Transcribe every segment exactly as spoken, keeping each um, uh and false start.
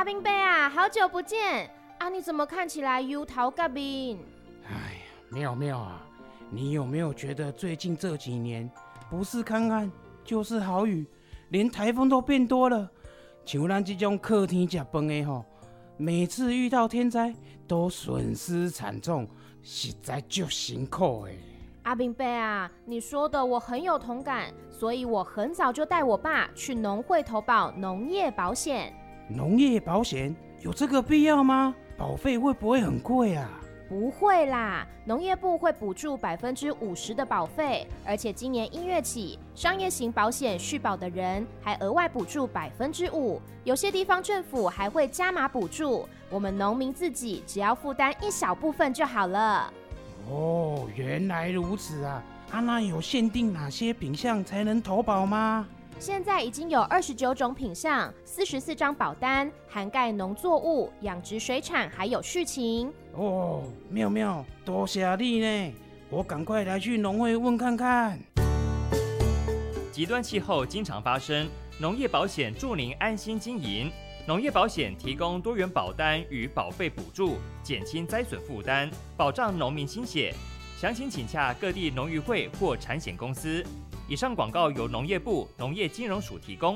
阿兵伯啊，好久不见啊！你怎么看起来忧头甲面？ 哎呀，妙妙啊，你有没有觉得最近这几年不是看看就是好雨，连台风都变多了？像咱这种靠天吃饭的吼，每次遇到天灾都损失惨重，实在就辛苦的。 阿兵伯啊，你说的我很有同感，所以我很早就带我爸去农会投保农业保险。 农业保险有这个必要吗？保费会不会很贵啊？ 不会啦，农业部会补助百分之五十的保费，而且今年一月起，商业型保险续保的人还额外补助百分之五，有些地方政府还会加码补助，我们农民自己只要负担一小部分就好了。 哦，原来如此啊！啊，那有限定哪些品项才能投保吗？ 现在已经有二十九种品项，四十四张保单，涵盖农作物、养殖水产还有畜禽。 哦，妙妙，多谢你呢！我赶快来去农会问看看。 极端气候经常发生，农业保险助您安心经营。农业保险提供多元保单与保费补助，减轻灾损负担，保障农民心血。详情请洽各地农渔会或产险公司。以上广告由农业部农业金融署提供。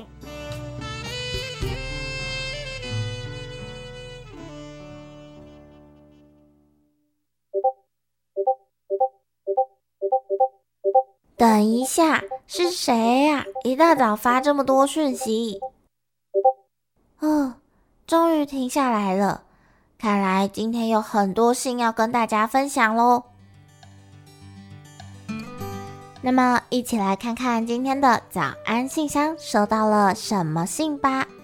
等一下，是谁呀、啊？一大早发这么多讯息。哦，终于停下来了。看来今天有很多信要跟大家分享咯。那么一起来看看今天的早安信箱收到了什么信吧。